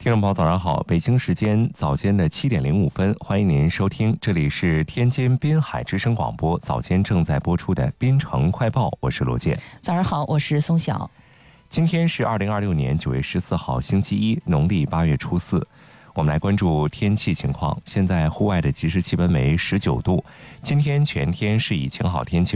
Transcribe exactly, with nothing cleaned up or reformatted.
听众朋友早上好，北京时间早间的七点零五分，欢迎您收听，这里是天津滨海之声广播早间正在播出的滨城快报，我是罗健。 早上好，我是松晓。 今天是二零二六年九月十四号星期一，农历八月初四。我们来关注天气情况。现在户外的即时气温为十九度，今天全天是以晴好天气